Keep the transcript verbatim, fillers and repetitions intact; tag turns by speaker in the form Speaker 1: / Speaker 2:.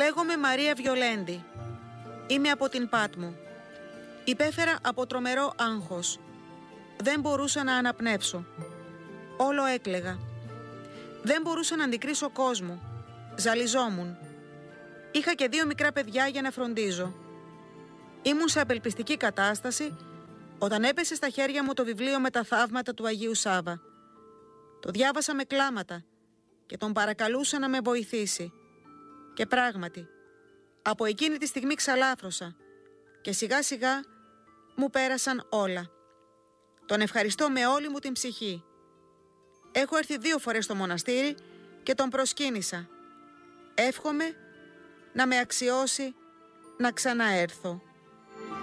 Speaker 1: Λέγομαι Μαρία Βιολέντη. Είμαι από την Πάτμο. Υπέφερα από τρομερό άγχος. Δεν μπορούσα να αναπνεύσω. Όλο έκλαιγα. Δεν μπορούσα να αντικρίσω κόσμο. Ζαλιζόμουν. Είχα και δύο μικρά παιδιά για να φροντίζω. Ήμουν σε απελπιστική κατάσταση όταν έπεσε στα χέρια μου το βιβλίο με τα θαύματα του Αγίου Σάβα. Το διάβασα με κλάματα και τον παρακαλούσα να με βοηθήσει. Και πράγματι, από εκείνη τη στιγμή ξαλάφρωσα και σιγά σιγά μου πέρασαν όλα. Τον ευχαριστώ με όλη μου την ψυχή. Έχω έρθει δύο φορές στο μοναστήρι και τον προσκύνησα. Εύχομαι να με αξιώσει να ξαναέρθω.